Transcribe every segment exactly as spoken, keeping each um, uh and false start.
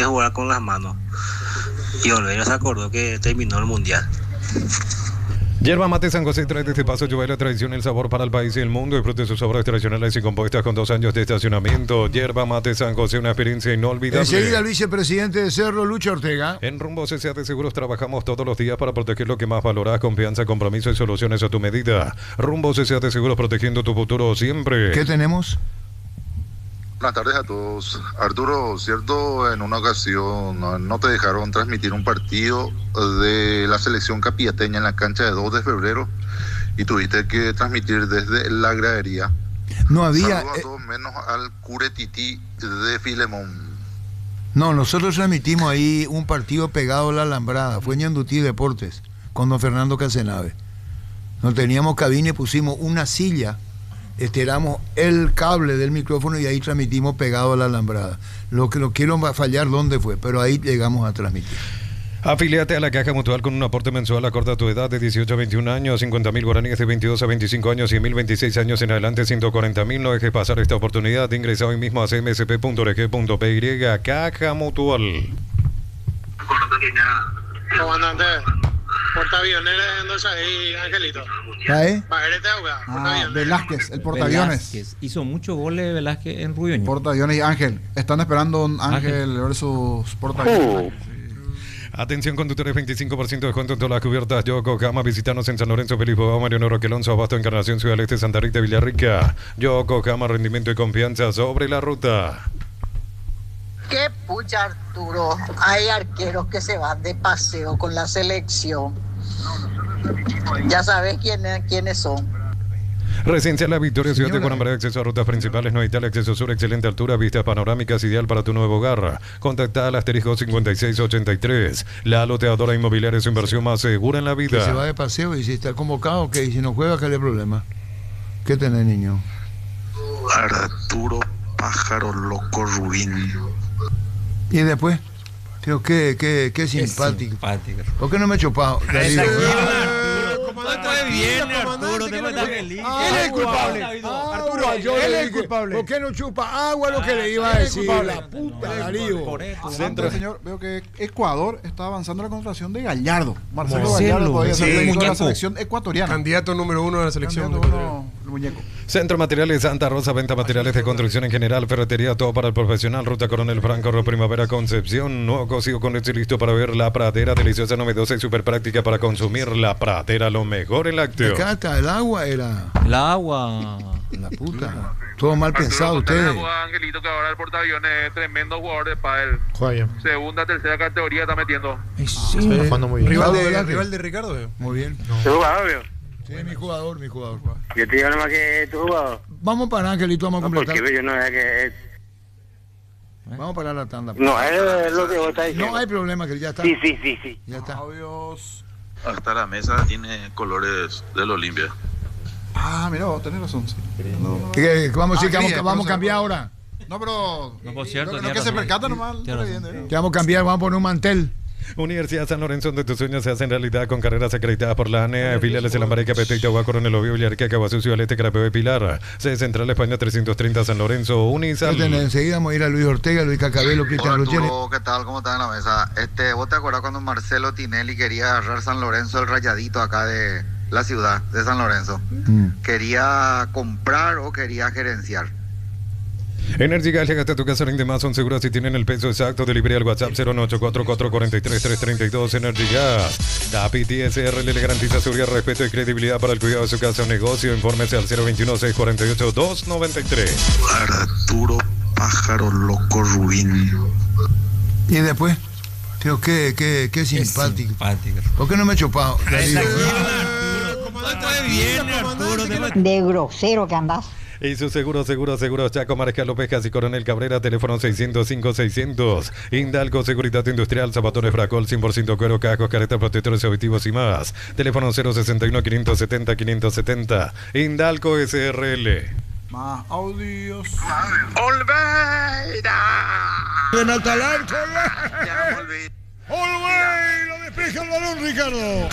que jugar con las manos. Y Olvera se acordó que terminó el mundial. Yerba Mate San José trae desde Paso Lluvia la tradición y el sabor para el país y el mundo. Disfrute sus sabores tradicionales y compuestas con dos años de estacionamiento. Yerba Mate San José, una experiencia inolvidable. Enseguida el vicepresidente de Cerro, Lucho Ortega. En Rumbo C C A de Seguros trabajamos todos los días para proteger lo que más valoras: confianza, compromiso y soluciones a tu medida. Rumbo C C A de Seguros, protegiendo tu futuro siempre. ¿Qué tenemos? Buenas tardes a todos. Arturo, cierto, en una ocasión no, no te dejaron transmitir un partido de la selección capiateña en la cancha de dos de febrero y tuviste que transmitir desde la gradería. No había... Saludos a todos, menos al Curetití de Filemón. No, nosotros transmitimos ahí un partido pegado a la Alambrada. Fue Ñandutí Deportes, con don Fernando Casenave. No teníamos cabina y pusimos una silla, estiramos el cable del micrófono y ahí transmitimos pegado a la Alambrada. Lo que no quiero fallar dónde fue, pero ahí llegamos a transmitir. Afíliate a la Caja Mutual con un aporte mensual acorde a tu edad de dieciocho a veintiún años, cincuenta mil guaraníes de veintidós a veinticinco años y mil veintiséis años en adelante, ciento cuarenta mil. No dejes pasar esta oportunidad. Ingresa hoy mismo a c m s p punto org punto p y. Caja Mutual. Comandante, portaaviones entonces ahí, Angelito. ¿Cae? Ah, Velázquez, el portaaviones. Velázquez. Hizo muchos goles Velázquez en Rubioño. Portaaviones y Ángel. Están esperando un Ángel, Ángel versus portaaviones. Oh. Atención conductores, veinticinco por ciento de descuento en todas las cubiertas Yokohama. Visítanos en San Lorenzo, Felipe, Mariano Roque Alonso, Abasto, Encarnación, Ciudad del Este, Santa Rita, Villarrica. Yokohama, rendimiento y confianza sobre la ruta. Qué pucha, Arturo. Hay arqueros que se van de paseo con la selección. Ya sabes quiénes, quiénes son. Residencial La Victoria, Ciudad de Guanamara, acceso a rutas principales, no Italia, acceso sur, excelente altura, vistas panorámicas, ideal para tu nuevo hogar. Contacta al asterisco cincuenta y seis ochenta y tres. La loteadora inmobiliaria es su inversión más segura en la vida. Que se va de paseo y si está convocado, ok, si no juega, ¿qué le problema? ¿Qué tenés, niño? Arturo Pájaro Loco Rubín. ¿Y después? Tío, qué, qué, qué simpático. simpático. ¿Por qué no me he chupado? Viene Arturo, te mata feliz. Él es culpable. Arturo, yo él es culpable. ¿Por qué no chupa agua? Lo que le iba a decir. La puta, Darío. Centro, señor, veo que Ecuador está avanzando la contratación de Gallardo. Marcelo Marcelo, Gallardo todavía sí, es el técnico de la muñeco. selección ecuatoriana. Candidato número uno de la selección. Candidato uno, el muñeco. Centro Materiales Santa Rosa, venta materiales de construcción en general, ferretería, todo para el profesional. Ruta Coronel Franco, Ro Primavera, Concepción. Nuevo cocido con leche listo para ver. La Pradera, deliciosa, novedosa y súper práctica para consumir. La Pradera, lo mejor en lácteo. Acá está, el agua era. El agua. La puta. Todo mal pensado ustedes. Angelito, que ahora el portaaviones es tremendo jugador de pádel. Joya. Segunda, tercera categoría está metiendo. Sí, Está jugando muy bien. Rival Rival de, de- rival de Ricardo. veo. Muy bien. ¿Qué jugador, veo? Sí, mi jugador, mi jugador. Yo te digo nomás que tu jugador. Vamos para Angelito, vamos a No, completar. porque yo no es que... Vamos a parar la tanda. No, es lo que vos estás diciendo. No hay problema, que ya está. Sí, sí, sí, sí. Ya está. Adiós. Hasta la mesa tiene colores del Olimpia. Ah, mira, vos tenés razón. Sí. No, no. ¿Qué, qué vamos a decir Ah, que vamos, Cris, vamos a pero cambiar se- ahora? No, pero. No, por cierto, Lo, lo tiene que se razón. percata nomás. Tiene no razón. le viene, Que vamos a cambiar, vamos a poner un mantel. Universidad San Lorenzo, donde tus sueños se hacen realidad con carreras acreditadas por la A N E A, filiales en Lambareca, Petén, Itagua, Coronel Oviedo, Villarrica, Caguazú, Ciudad del Este, Carapeo y Pilar. Sede Central España trescientos treinta San Lorenzo, Unisal. Enseguida vamos a ir a Luis Ortega, Luis Cacabelo, Cristian Hola, Luciani. Arturo, ¿qué tal? ¿Cómo estás en la mesa? Este, ¿vos te acuerdas cuando Marcelo Tinelli quería agarrar San Lorenzo, el rayadito acá de la ciudad de San Lorenzo? Mm. ¿Quería comprar o quería gerenciar? Energy Gas, llega hasta tu casa, rinde más, son seguras si tienen el peso exacto. Delivery al WhatsApp cero nueve ocho cuatro cuatro cuatro tres tres tres dos. Energy Gas. Tapi T S R le garantiza seguridad, respeto y credibilidad para el cuidado de su casa o negocio. Infórmese al cero veintiuno, seiscientos cuarenta y ocho, doscientos noventa y tres. Arturo Pájaro Loco Rubín. Y después, tío, qué, qué, qué simpático. Simpático. ¿Por qué no me he chupado? Darío. Viene Arturo, te mata. De grosero que andás. Y su seguro, seguro, seguro, Chaco, Mariscal Pescas y Coronel Cabrera, teléfono seiscientos cinco seiscientos. Indalco, Seguridad Industrial, Zapatones Fracol, cien por ciento cuero, cascos, caretas, protectores auditivos y más. Teléfono cero sesenta y uno, quinientos setenta, quinientos setenta. Indalco S R L. Más audios. ¡Olveira! De Natalán, Ya volví. Olveira, despeja el balón, Ricardo.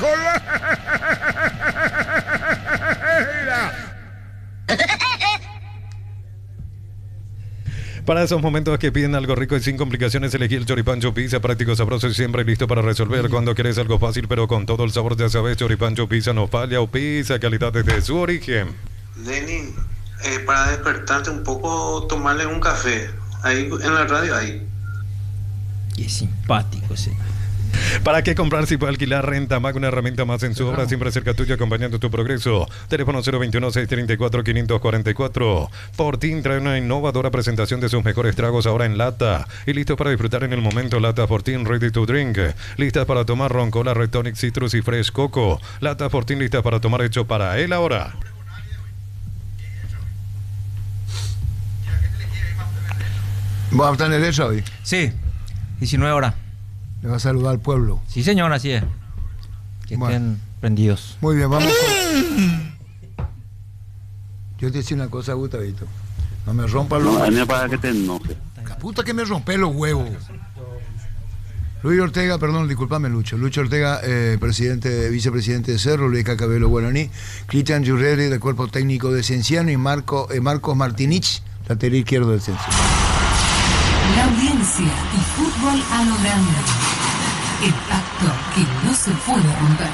Olveira. Para esos momentos que piden algo rico y sin complicaciones, elegí el Choripancho Pizza, práctico, sabroso y siempre listo para resolver. Cuando quieres algo fácil pero con todo el sabor, ya sabes, Choripancho Pizza no falla, o pizza calidad desde su origen. Lenny, eh, para despertarte un poco, tomarle un café. Ahí en la radio, ahí. Qué simpático ese. ¿Para qué comprar si puede alquilar? Renta Mac, una herramienta más en su obra, siempre cerca tuyo, acompañando tu progreso. Teléfono cero veintiuno, seiscientos treinta y cuatro, quinientos cuarenta y cuatro. Fortín trae una innovadora presentación de sus mejores tragos ahora en lata. Y listos para disfrutar en el momento. Lata Fortín Ready to Drink. Listas para tomar ron, cola, Red Tonic, Citrus y Fresh Coco. Lata Fortín listas para tomar, hecho para él ahora. ¿Vas a estar en eso hoy? Sí, diecinueve horas. Le va a saludar al pueblo. Sí, señor, así es. Que Bueno. estén prendidos. Muy bien, vamos con... Yo te decía una cosa, Gustavito. No me rompa los... No, a mí me parece que te enoje. La puta que me rompe los huevos. Luis Ortega, perdón, disculpame, Lucho. Lucho Ortega, eh, presidente, vicepresidente de Cerro, Luis Cacabelo Guaraní, Cristian Giurreri, del cuerpo técnico de Cienciano, y Marco, eh, Marcos Martinich, lateral izquierdo del Cienciano. La audiencia y fútbol a lo grande. El pacto que no se puede romper.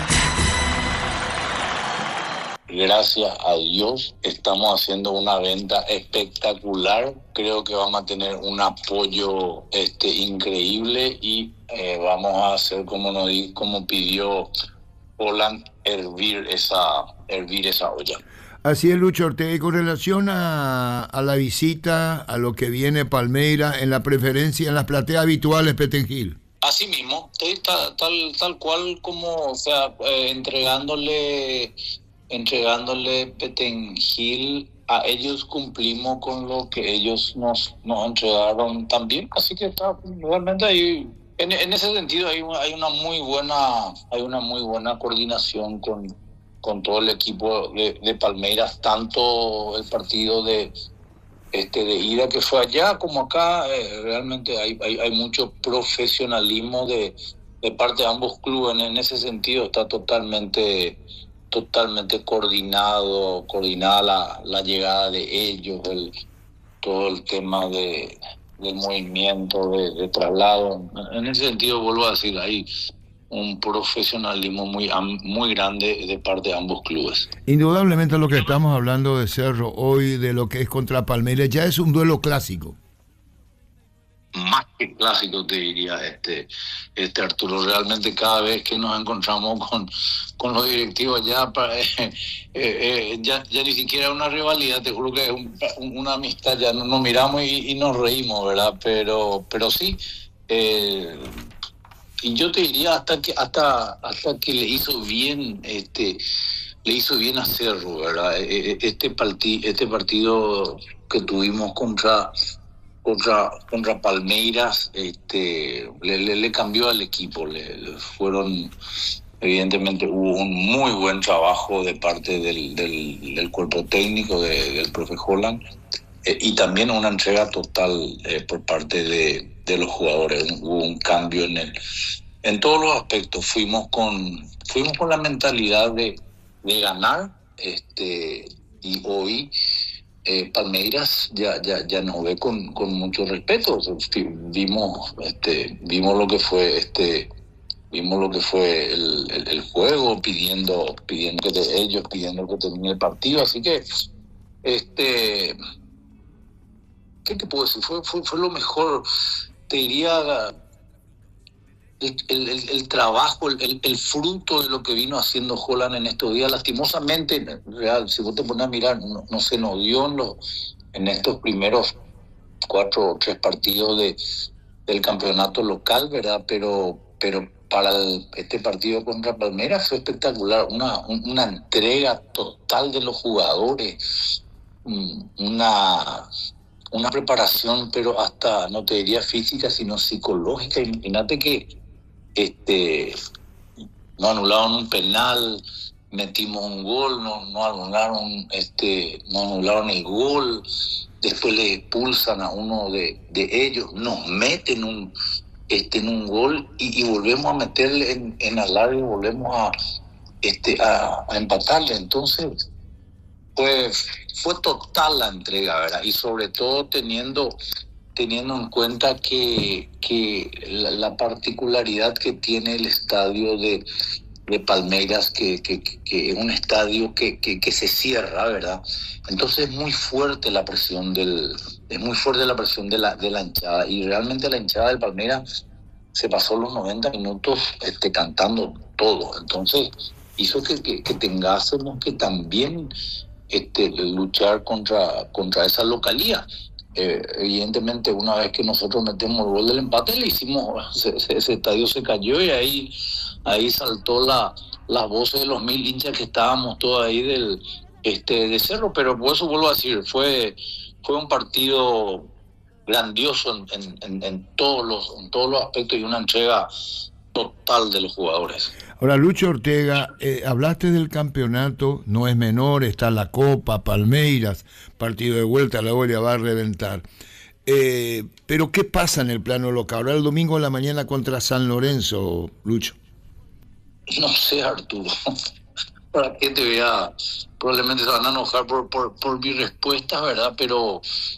Gracias a Dios estamos haciendo una venta espectacular. Creo que vamos a tener un apoyo este increíble y eh, vamos a hacer como nos di, como pidió Holland, hervir esa hervir esa olla. Así es, Lucho Ortega. Y con relación a, a la visita, a lo que viene Palmeira, en la preferencia, en las plateas habituales, Petengil. Así mismo, tal, tal, tal cual como, o sea, eh, entregándole, entregándole Petengil, a ellos cumplimos con lo que ellos nos, nos entregaron también. Así que está, realmente hay, en, en ese sentido hay, hay una muy buena, hay una muy buena coordinación con con todo el equipo de, de Palmeiras, tanto el partido de este de ida que fue allá como acá. Eh, realmente hay, hay hay mucho profesionalismo de, de parte de ambos clubes. En ese sentido está totalmente totalmente coordinado coordinada la, la llegada de ellos, el, todo el tema de del movimiento de, de traslado. En ese sentido, vuelvo a decir, hay un profesionalismo muy muy grande de parte de ambos clubes. Indudablemente lo que estamos hablando de Cerro hoy, de lo que es contra Palmeiras, ya es un duelo clásico. Más que clásico, te diría, este este Arturo. Realmente cada vez que nos encontramos con, con los directivos ya, para, eh, eh, ya ya ni siquiera una rivalidad, te juro que es un, una amistad, ya nos, nos miramos y, y nos reímos, ¿verdad? Pero pero sí, eh, y yo te diría hasta que hasta hasta que le hizo bien este le hizo bien a Cerro, ¿verdad? Este partido este partido que tuvimos contra contra contra Palmeiras, este le, le, le cambió al equipo. Le, le fueron evidentemente hubo un muy buen trabajo de parte del del, del cuerpo técnico de, del profe Holland, eh, y también una entrega total eh, por parte de de los jugadores. Hubo un cambio en el en todos los aspectos. Fuimos con fuimos con la mentalidad de, de ganar, este y hoy eh, Palmeiras ya ya ya nos ve con, con mucho respeto. Vimos este vimos lo que fue este vimos lo que fue el, el, el juego, pidiendo pidiendo que de ellos pidiendo que termine el partido. Así que este ¿qué te puedo decir? Fue fue fue lo mejor. Te diría el, el, el trabajo, el, el fruto de lo que vino haciendo Holland en estos días. Lastimosamente, real, si vos te pones a mirar, no, no se nos dio en, los, en estos primeros cuatro o tres partidos de, del campeonato local, ¿verdad? Pero, pero para el, este partido contra Palmeiras fue espectacular. Una, una entrega total de los jugadores, una... una preparación, pero hasta, no te diría física, sino psicológica. Imagínate que este no anularon un penal, metimos un gol, no, no anularon este no anularon el gol, después le expulsan a uno de, de ellos, nos meten un este en un gol y, y volvemos a meterle en, en alargue, volvemos a este a, a empatarle. Entonces Fue, fue total la entrega, ¿verdad? Y sobre todo teniendo teniendo en cuenta que, que la, la particularidad que tiene el estadio de, de Palmeiras, que, que, que es un estadio que, que, que se cierra, ¿verdad? Entonces es muy fuerte la presión del, es muy fuerte la presión de la, de la hinchada, y realmente la hinchada del Palmeiras se pasó los noventa minutos este, cantando todo. Entonces hizo que, que, que tengásemos que también este, luchar contra, contra esa localía. Eh, evidentemente, una vez que nosotros metemos el gol del empate, le hicimos, ese, ese estadio se cayó, y ahí, ahí saltó la, las voces de los mil hinchas que estábamos todos ahí del, este, de Cerro. Pero por eso vuelvo a decir, fue, fue un partido grandioso en, en, en, en, todos los, en todos los aspectos, y una entrega total de los jugadores. Ahora, Lucho Ortega, eh, hablaste del campeonato, no es menor, está la Copa, Palmeiras, partido de vuelta, la Bolia va a reventar. Eh, pero ¿qué pasa en el plano local? Ahora el domingo en la mañana contra San Lorenzo, Lucho. No sé, Arturo. ¿Para qué te voy a...? Probablemente se van a enojar por, por, por mi respuesta, ¿verdad? Pero...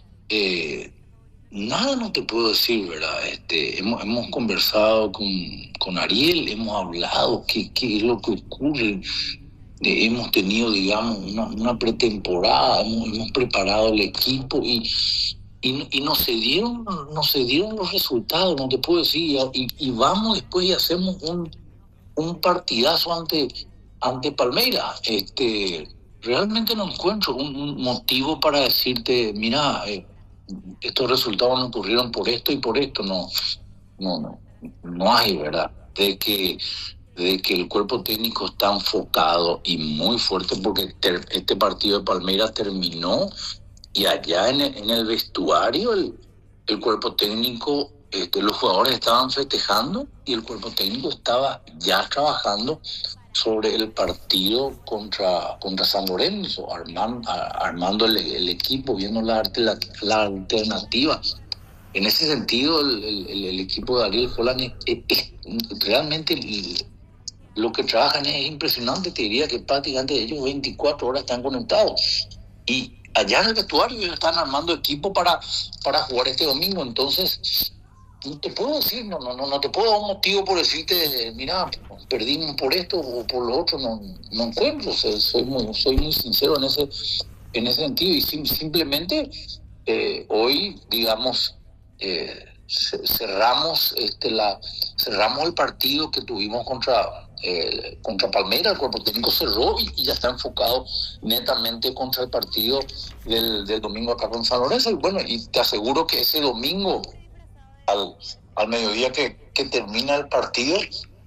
Eh, nada no te puedo decir, ¿verdad? Este, hemos, hemos conversado con, con Ariel, hemos hablado qué, qué es lo que ocurre. Eh, hemos tenido, digamos, una, una pretemporada, hemos, hemos preparado el equipo y, y, y no se dieron, no se dieron los resultados, no te puedo decir. Y, y vamos después y hacemos un, un partidazo ante, ante Palmeiras. Este, realmente no encuentro un, un motivo para decirte, mira, eh, estos resultados no ocurrieron por esto y por esto. No, no, no, no hay, ¿verdad? De que, de que el cuerpo técnico está enfocado y muy fuerte, porque ter, este partido de Palmeiras terminó y allá en el, en el vestuario el, el cuerpo técnico, este, los jugadores estaban festejando y el cuerpo técnico estaba ya trabajando sobre el partido contra, contra San Lorenzo, armando, armando el, el equipo, viendo la, la, la alternativa. En ese sentido, el, el, el equipo de Ariel Holland es, es, es, realmente el, lo que trabajan es impresionante. Te diría que prácticamente ellos veinticuatro horas están conectados. Y allá en el vestuario ellos están armando equipo para, para jugar este domingo. Entonces, no te puedo decir, no, no, no, no te puedo dar un motivo por decirte, mira, perdimos por esto o por lo otro, no, no encuentro. O sea, soy muy, soy muy sincero en ese, en ese sentido, y sim, simplemente eh, hoy, digamos, eh, cerramos este la cerramos el partido que tuvimos contra eh, contra Palmeiras. El cuerpo técnico cerró y, y ya está enfocado netamente contra el partido del, del domingo acá con San Lorenzo. Y bueno, y te aseguro que ese domingo al, al mediodía que, que termina el partido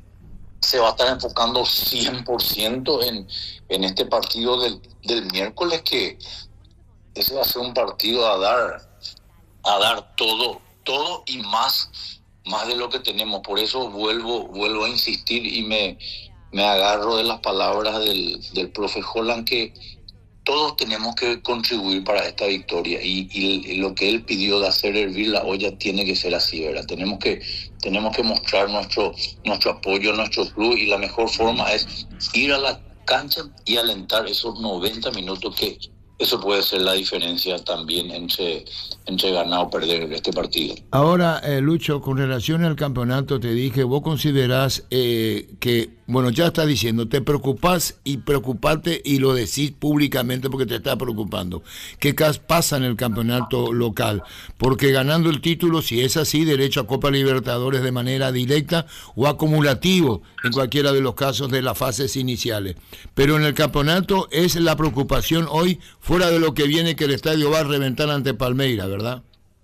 se va a estar enfocando cien por ciento en, en este partido del, del miércoles, que ese va a ser un partido a dar a dar todo, todo y más, más de lo que tenemos. Por eso vuelvo, vuelvo a insistir y me, me agarro de las palabras del, del profe Holland, que todos tenemos que contribuir para esta victoria, y, y, y lo que él pidió de hacer hervir la olla tiene que ser así, ¿verdad? Tenemos que, tenemos que mostrar nuestro, nuestro apoyo a nuestro club, y la mejor forma es ir a la cancha y alentar esos noventa minutos, que eso puede ser la diferencia también entre, entre ganar o perder este partido. Ahora, eh, Lucho, con relación al campeonato, te dije, vos considerás eh, que, bueno, ya estás diciendo, te preocupás y preocuparte, y lo decís públicamente porque te está preocupando. ¿Qué pasa en el campeonato local? Porque ganando el título, si es así, derecho a Copa Libertadores de manera directa o acumulativo, en cualquiera de los casos de las fases iniciales. Pero en el campeonato es la preocupación hoy, fuera de lo que viene, que el estadio va a reventar ante Palmeiras, ¿verdad?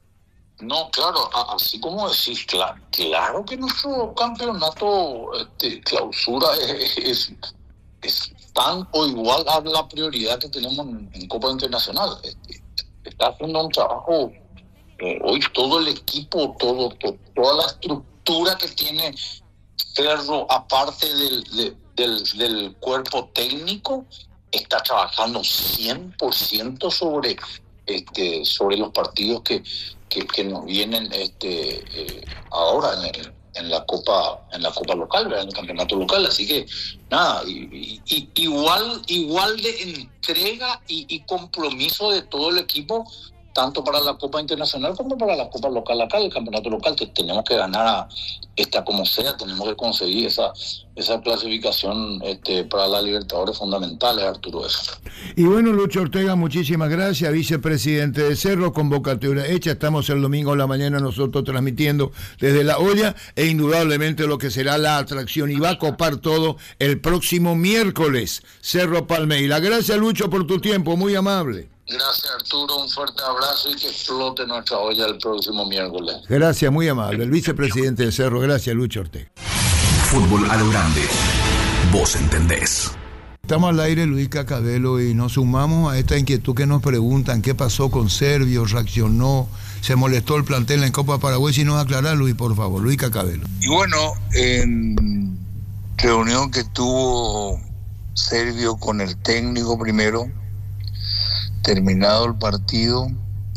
No, claro, así como decís, claro, claro que nuestro campeonato este, clausura es, es, es tan o igual a la prioridad que tenemos en, en Copa Internacional. Este, está haciendo un trabajo, eh, hoy todo el equipo, todo, todo toda la estructura que tiene Ferro, aparte del, de, del, del cuerpo técnico, está trabajando cien por ciento sobre, este, sobre los partidos que, que, que nos vienen este, eh, ahora en, el, en la Copa en la Copa local, ¿verdad? En el campeonato local. Así que nada, y, y, igual igual de entrega y, y compromiso de todo el equipo tanto para la Copa Internacional como para la Copa Local. Acá el campeonato local que tenemos que ganar a esta como sea, tenemos que conseguir esa esa clasificación este, para la Libertadores fundamentales, Arturo. Eso. Y bueno, Lucho Ortega, muchísimas gracias, vicepresidente de Cerro, convocatoria hecha, estamos el domingo a la mañana nosotros transmitiendo desde La Olla, e indudablemente lo que será la atracción, y va a copar todo el próximo miércoles, Cerro Palmeira. Gracias, Lucho, por tu tiempo, muy amable. Gracias, Arturo, un fuerte abrazo y que explote nuestra olla el próximo miércoles. Gracias, muy amable, el vicepresidente de Cerro. Gracias, Lucho Ortega. Fútbol a lo grande, vos entendés. Estamos al aire, Luis Cacabelo, y nos sumamos a esta inquietud que nos preguntan qué pasó con Servio, reaccionó, se molestó el plantel en Copa Paraguay. Si nos aclara, Luis, por favor, Luis Cacabelo. Y bueno, en reunión que tuvo Servio con el técnico primero, terminado el partido,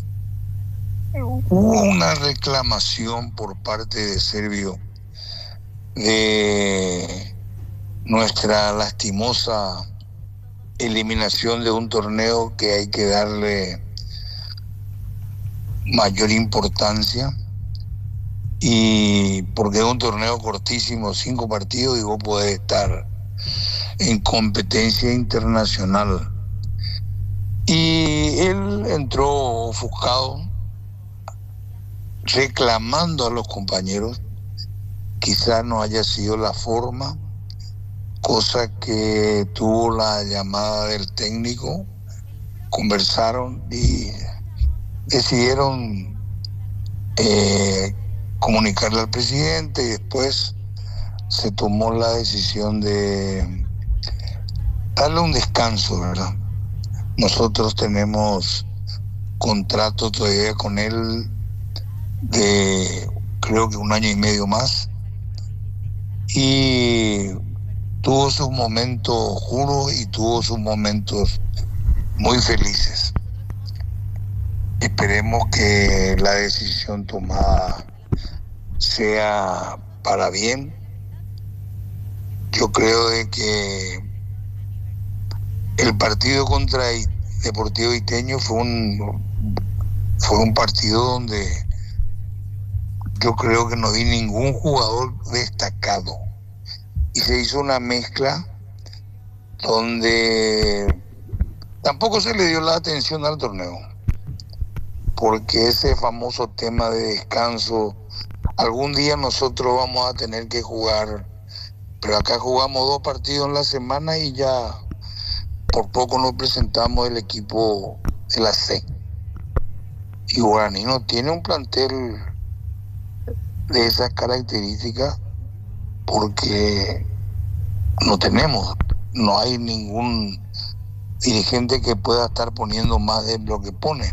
hubo una reclamación por parte de Servio de nuestra lastimosa eliminación de un torneo que hay que darle mayor importancia, y porque es un torneo cortísimo, cinco partidos, y vos podés estar en competencia internacional. Y él entró ofuscado, reclamando a los compañeros. Quizás no haya sido la forma, cosa que tuvo la llamada del técnico, conversaron y decidieron eh, comunicarle al presidente, y después se tomó la decisión de darle un descanso, ¿verdad? Nosotros tenemos contrato todavía con él de creo que un año y medio más, y tuvo sus momentos oscuros y tuvo sus momentos muy felices. Esperemos que la decisión tomada sea para bien. Yo creo de que el partido contra Deportivo Iteño fue un fue un partido donde yo creo que no vi ningún jugador destacado, y se hizo una mezcla donde tampoco se le dio la atención al torneo, porque ese famoso tema de descanso, algún día nosotros vamos a tener que jugar, pero acá jugamos dos partidos en la semana y ya por poco nos presentamos el equipo de la C. Y Guaraní no tiene un plantel de esas características porque no tenemos, no hay ningún dirigente que pueda estar poniendo más de lo que pone,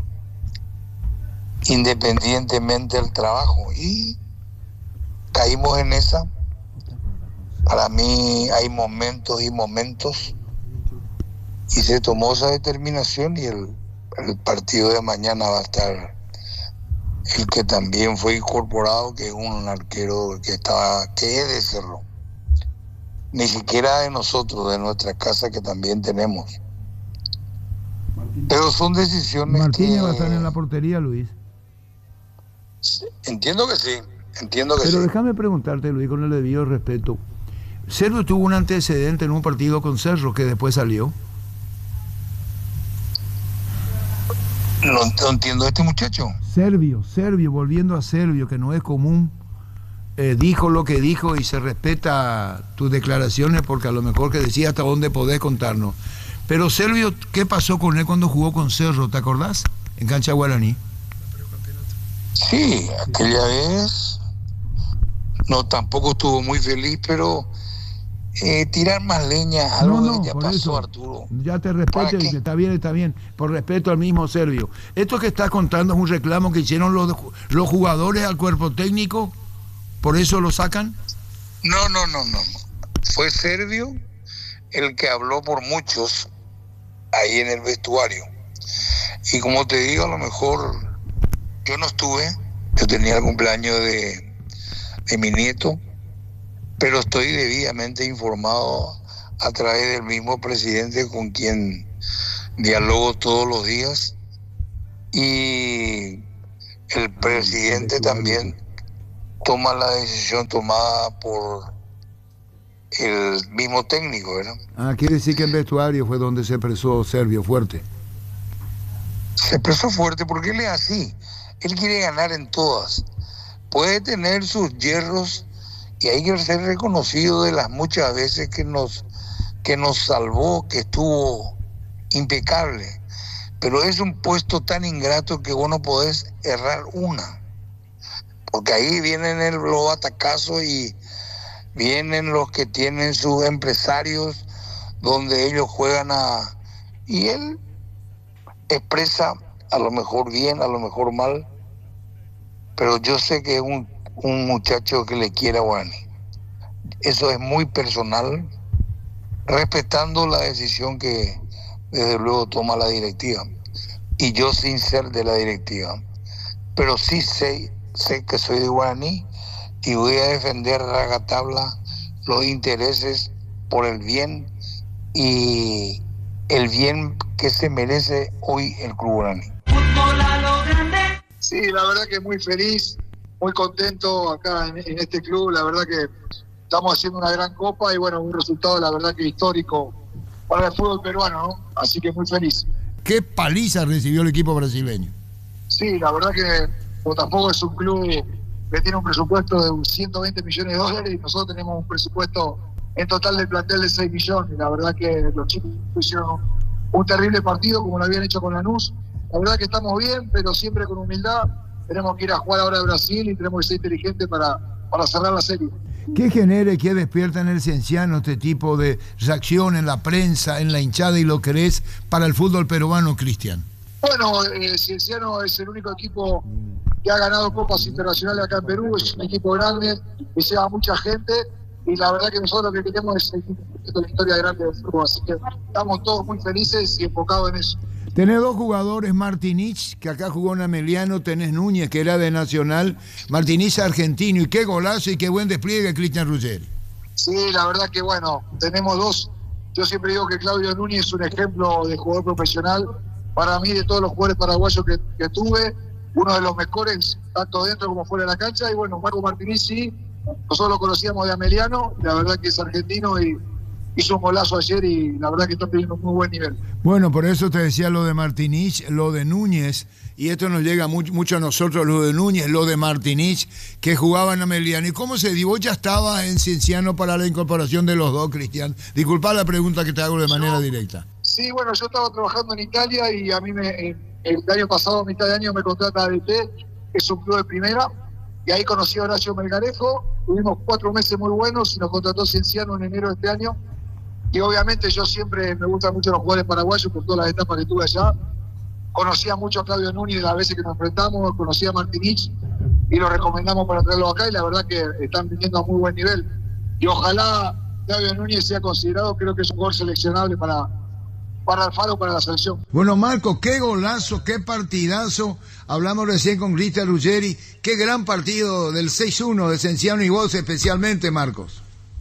independientemente del trabajo, y caímos en esa. Para mí hay momentos y momentos, y se tomó esa determinación, y el, el partido de mañana va a estar el que también fue incorporado, que es un arquero que estaba, que es de Cerro, ni siquiera de nosotros, de nuestra casa, que también tenemos. Pero son decisiones. Martínez que... va a estar en la portería, Luis. Entiendo que sí, entiendo que Pero sí. déjame preguntarte, Luis, con el debido respeto. Cerro tuvo un antecedente en un partido con Cerro que después salió. No, no entiendo a este muchacho. Servio, Servio, volviendo a Servio, que no es común, eh, dijo lo que dijo y se respeta tus declaraciones, porque a lo mejor que decía hasta dónde podés contarnos. Pero Servio, ¿qué pasó con él cuando jugó con Cerro? ¿Te acordás? En cancha Guaraní. Sí, aquella vez no, tampoco estuvo muy feliz, pero eh, tirar más leña a algo No, no, que ya por pasó, eso. Arturo. Ya te respeto, y está bien, está bien, por respeto al mismo Servio. Esto que estás contando es un reclamo que hicieron los, los jugadores al cuerpo técnico, ¿por eso lo sacan? No, no, no, no. Fue Servio el que habló por muchos ahí en el vestuario. Y como te digo, a lo mejor yo no estuve, yo tenía el cumpleaños de, de mi nieto, pero estoy debidamente informado a través del mismo presidente con quien dialogo todos los días, y el presidente también toma la decisión tomada por el mismo técnico, ¿verdad? Ah, quiere decir que en vestuario fue donde se expresó Servio fuerte. Se expresó fuerte porque él es así. Él quiere ganar en todas. Puede tener sus hierros y hay que ser reconocido de las muchas veces que nos, que nos salvó, que estuvo impecable. Pero es un puesto tan ingrato que vos no podés errar una. Porque ahí vienen el, los atacazos y vienen los que tienen sus empresarios donde ellos juegan a... Y él expresa a lo mejor bien, a lo mejor mal, pero yo sé que es un, un muchacho que le quiere a Guaraní. Eso es muy personal, respetando la decisión que desde luego toma la directiva. Y yo sin ser de la directiva. Pero sí sé, sé que soy de Guaraní y voy a defender a rajatabla los intereses por el bien y el bien que se merece hoy el Club Guaraní. Sí, la verdad que muy feliz, muy contento acá en, en este club. La verdad que estamos haciendo una gran copa y bueno, un resultado la verdad que histórico para el fútbol peruano, ¿no? Así que muy feliz. ¿Qué paliza recibió el equipo brasileño? Sí, la verdad que Botafogo es un club que tiene un presupuesto de ciento veinte millones de dólares y nosotros tenemos un presupuesto en total del plantel de seis millones. Y la verdad que los chicos hicieron un terrible partido como lo habían hecho con Lanús. La verdad que estamos bien, pero siempre con humildad. Tenemos que ir a jugar ahora a Brasil y tenemos que ser inteligentes para, para cerrar la serie. ¿Qué genera y qué despierta en el Cienciano este tipo de reacción en la prensa, en la hinchada y lo que es para el fútbol peruano, Cristian? Bueno, eh, Cienciano es el único equipo que ha ganado copas internacionales acá en Perú, es un equipo grande, que lleva mucha gente y la verdad que nosotros lo que queremos es la historia grande del fútbol, así que estamos todos muy felices y enfocados en eso. Tenés dos jugadores, Martinich, que acá jugó en Ameliano, tenés Núñez, que era de Nacional, Martinich argentino, y qué golazo y qué buen despliegue Cristian Ruggeri. Sí, la verdad que bueno, tenemos dos. Yo siempre digo que Claudio Núñez es un ejemplo de jugador profesional, para mí de todos los jugadores paraguayos que, que tuve, uno de los mejores, tanto dentro como fuera de la cancha, y bueno, Marco Martinich sí, nosotros lo conocíamos de Ameliano, la verdad que es argentino y hizo un golazo ayer y la verdad que está teniendo un muy buen nivel. Bueno, por eso te decía lo de Martinich, lo de Núñez, y esto nos llega mucho, mucho a nosotros, lo de Núñez, lo de Martinich, que jugaba en Ameliano. ¿Y cómo se dio? ¿Vos ya estabas en Cienciano para la incorporación de los dos, Cristian? Disculpa la pregunta que te hago de manera directa. Sí, bueno, yo estaba trabajando en Italia y a mí me, el año pasado, a mitad de año, me contrata A D T, que es un club de primera, y ahí conocí a Horacio Melgarejo, tuvimos cuatro meses muy buenos y nos contrató Cienciano en enero de este año. Y obviamente yo siempre me gustan mucho los jugadores paraguayos por todas las etapas que tuve allá. Conocía mucho a Claudio Núñez de las veces que nos enfrentamos, conocía a Martinich y lo recomendamos para traerlo acá y la verdad que están viniendo a muy buen nivel. Y ojalá Claudio Núñez sea considerado, creo que es un jugador seleccionable para, para Alfaro, para la selección. Bueno, Marco, qué golazo, qué partidazo. Hablamos recién con Cristian Ruggeri. Qué gran partido del seis uno de Cienciano y vos especialmente, Marcos.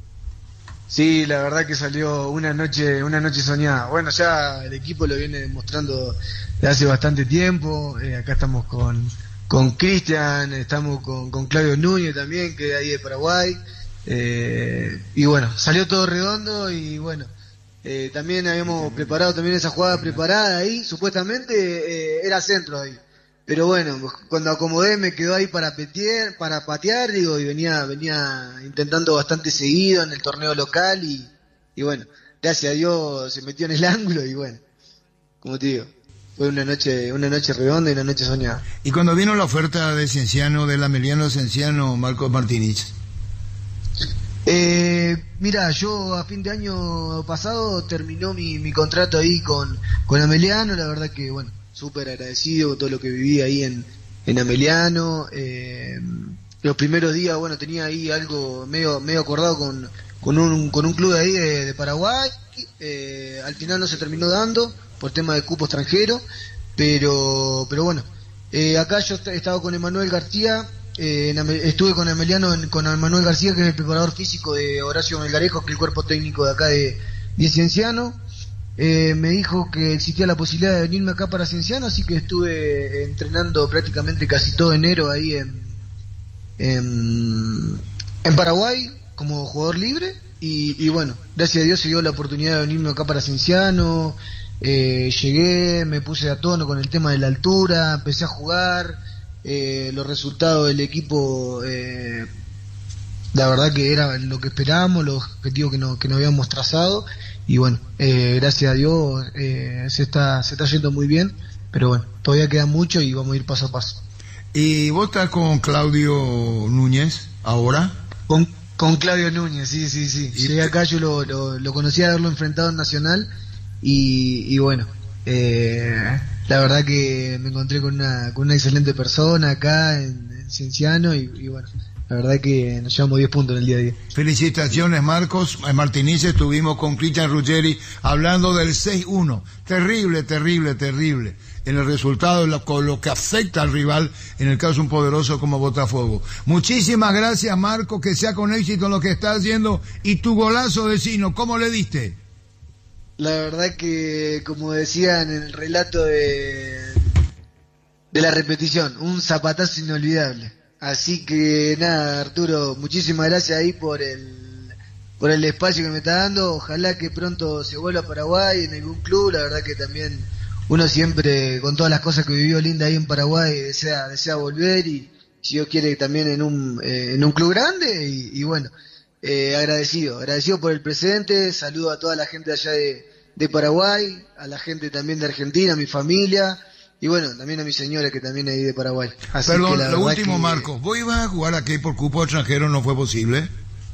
Sí, la verdad que salió una noche una noche soñada. Bueno, ya el equipo lo viene demostrando de hace bastante tiempo. Eh, acá estamos con con Cristian, estamos con, con Claudio Núñez también, que es ahí de Paraguay. Eh, y bueno, salió todo redondo y bueno, eh, también habíamos preparado también esa jugada preparada ahí. Supuestamente eh, era centro ahí. Pero bueno, cuando acomodé me quedó ahí para patear, para patear, digo, y venía venía intentando bastante seguido en el torneo local y, y bueno, gracias a Dios se metió en el ángulo y bueno, como te digo, fue una noche una noche redonda y una noche soñada. Y cuando vino la oferta de Cienciano, del Ameliano Cienciano, Marcos Martinich. Eh, mira, yo a fin de año pasado terminó mi, mi contrato ahí con, con Ameliano, la verdad que bueno, súper agradecido con todo lo que viví ahí en, en Ameliano. Eh, los primeros días, bueno, tenía ahí algo medio medio acordado con, con, un, con un club de ahí de, de Paraguay. Eh, al final no se terminó dando por tema de cupo extranjero, pero pero bueno, eh, acá yo he estado con Emanuel García, eh, en, estuve con Ameliano, en, con Emanuel García, que es el preparador físico de Horacio Melgarejo, que es el cuerpo técnico de acá de, de Cienciano. eh, me dijo que existía la posibilidad de venirme acá para Cienciano, así que estuve entrenando prácticamente casi todo enero ahí en, en, en Paraguay como jugador libre. Y, y bueno, gracias a Dios se dio la oportunidad de venirme acá para Cienciano. Eh, llegué, me puse a tono con el tema de la altura, empecé a jugar. Eh, los resultados del equipo, eh, la verdad que era lo que esperábamos, los objetivos que, no, que nos habíamos trazado. Y bueno, eh, gracias a Dios eh, se está se está yendo muy bien, pero bueno, todavía queda mucho y vamos a ir paso a paso. ¿Y vos estás con Claudio Núñez ahora? Con, con Claudio Núñez, sí, sí, sí. Llegué acá, yo lo, lo, lo conocí a haberlo enfrentado en Nacional y, y bueno, eh, la verdad que me encontré con una, con una excelente persona acá en, en Cienciano y, y bueno, la verdad que nos llevamos diez puntos en el día a día. Felicitaciones, Marcos Martínez. Estuvimos con Cristian Ruggeri hablando del seis uno. Terrible, terrible, terrible. En el resultado, lo, con lo que afecta al rival, en el caso un poderoso como Botafogo. Muchísimas gracias, Marcos, que sea con éxito en lo que está haciendo. Y tu golazo de Sino, ¿cómo le diste? La verdad que, como decían en el relato de, de la repetición, un zapatazo inolvidable. Así que nada, Arturo, muchísimas gracias ahí por el por el espacio que me está dando. Ojalá que pronto se vuelva a Paraguay en algún club. La verdad que también uno siempre, con todas las cosas que vivió linda ahí en Paraguay, desea desea volver y si Dios quiere también en un eh, en un club grande y, y bueno, eh, agradecido, agradecido por el presente. Saludo a toda la gente allá de, de Paraguay, a la gente también de Argentina, a mi familia. Y bueno, también a mi señora que también es ahí de Paraguay. Así Perdón, que la lo verdad último, que, Marcos. ¿Vos ibas a jugar aquí por cupo extranjero? ¿No fue posible?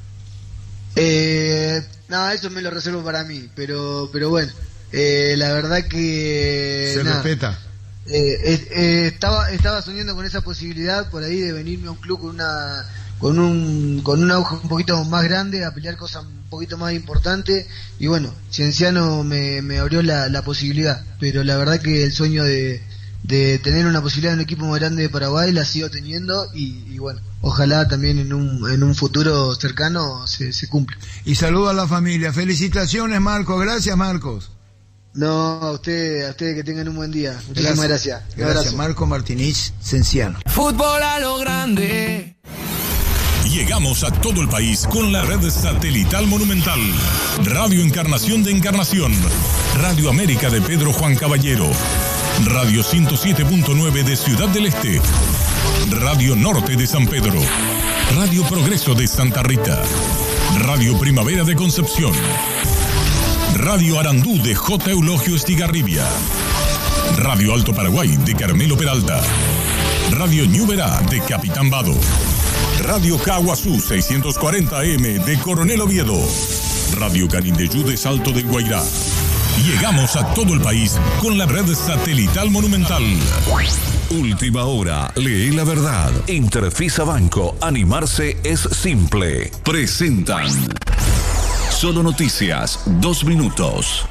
Eh, no, eso me lo reservo para mí. Pero pero bueno, eh, la verdad que... Se nada, respeta. Eh, eh, eh, estaba estaba soñando con esa posibilidad por ahí de venirme a un club con una con un con un auge un poquito más grande, a pelear cosas un poquito más importantes. Y bueno, Cienciano me, me abrió la, la posibilidad. Pero la verdad que el sueño de... de tener una posibilidad en un equipo más grande de Paraguay la sigo teniendo y, y bueno, ojalá también en un en un futuro cercano se, se cumpla. Y saludo a la familia. Felicitaciones, Marcos. Gracias, Marcos. No, a usted, a ustedes que tengan un buen día. Muchísimas gracias. Gracias, gracias Marco Martínez, Cienciano. Fútbol a lo grande. Llegamos a todo el país con la red satelital Monumental. Radio Encarnación de Encarnación. Radio América de Pedro Juan Caballero. Radio ciento siete punto nueve de Ciudad del Este. Radio Norte de San Pedro. Radio Progreso de Santa Rita. Radio Primavera de Concepción. Radio Arandú de J. Eulogio Estigarribia. Radio Alto Paraguay de Carmelo Peralta. Radio Ñuberá de Capitán Vado. Radio Caguazú seiscientos cuarenta A M de Coronel Oviedo. Radio Canindeyú de Salto del Guairá. Llegamos a todo el país con la red satelital Monumental. Última hora, lee la verdad. Interfisa Banco, animarse es simple. Presentan Solo Noticias, dos minutos.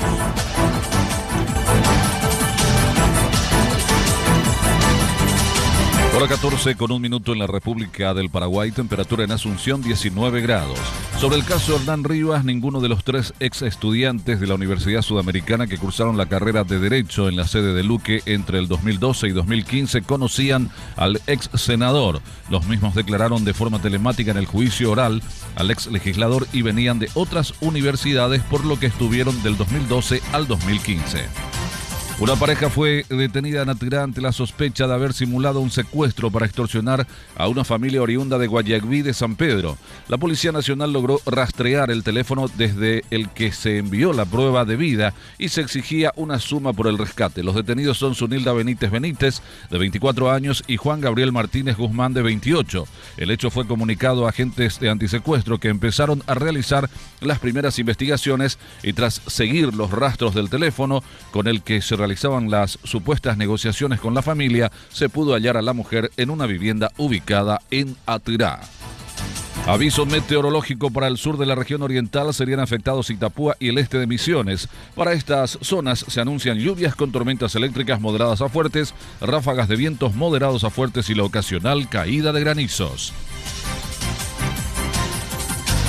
Hora catorce con un minuto en la República del Paraguay, temperatura en Asunción diecinueve grados. Sobre el caso Hernán Rivas, ninguno de los tres ex estudiantes de la Universidad Sudamericana que cursaron la carrera de Derecho en la sede de Luque entre el dos mil doce y dos mil quince conocían al ex senador. Los mismos declararon de forma telemática en el juicio oral al ex legislador y venían de otras universidades, por lo que estuvieron del dos mil doce al dos mil quince. Una pareja fue detenida en Atirá ante la sospecha de haber simulado un secuestro para extorsionar a una familia oriunda de Guayaquil de San Pedro. La Policía Nacional logró rastrear el teléfono desde el que se envió la prueba de vida y se exigía una suma por el rescate. Los detenidos son Zunilda Benítez Benítez, de veinticuatro años, y Juan Gabriel Martínez Guzmán, de veintiocho. El hecho fue comunicado a agentes de antisecuestro que empezaron a realizar las primeras investigaciones y tras seguir los rastros del teléfono con el que se realizaban realizaban las supuestas negociaciones con la familia, se pudo hallar a la mujer en una vivienda ubicada en Atirá. Aviso meteorológico para el sur de la región oriental. Serían afectados Itapúa y el este de Misiones. Para estas zonas se anuncian lluvias con tormentas eléctricas moderadas a fuertes, ráfagas de vientos moderados a fuertes y la ocasional caída de granizos.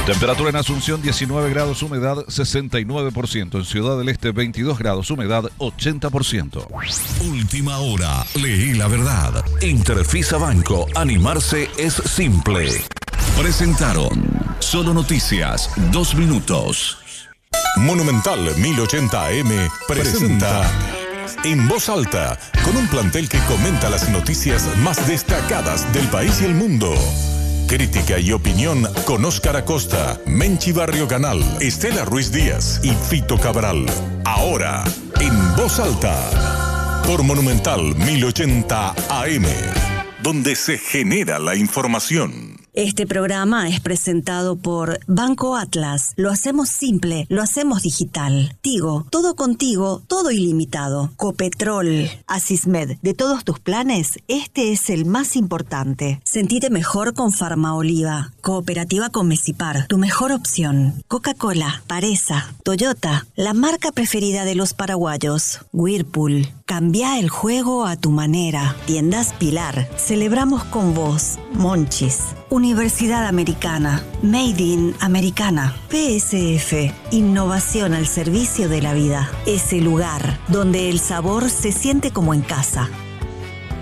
Temperatura en Asunción diecinueve grados, humedad sesenta y nueve por ciento. En Ciudad del Este veintidós grados, humedad ochenta por ciento. Última hora, leí la verdad. Interfisa Banco, animarse es simple. Presentaron Solo Noticias, dos minutos. Monumental mil ochenta A M presenta En Voz Alta, con un plantel que comenta las noticias más destacadas del país y el mundo. Crítica y opinión con Óscar Acosta, Menchi Barrio Canal, Estela Ruiz Díaz y Fito Cabral. Ahora, En Voz Alta, por Monumental mil ochenta A M, donde se genera la información. Este programa es presentado por Banco Atlas. Lo hacemos simple, lo hacemos digital. Tigo, todo contigo, todo ilimitado. Copetrol, Asismed, de todos tus planes, este es el más importante. Sentite mejor con Farmaoliva. Cooperativa con Mesipar, tu mejor opción. Coca-Cola, Paresa, Toyota, la marca preferida de los paraguayos. Whirlpool, cambia el juego a tu manera. Tiendas Pilar, celebramos con vos. Monchis, Universidad Americana, Made in Americana, P S F, innovación al servicio de la vida. Ese lugar donde el sabor se siente como en casa.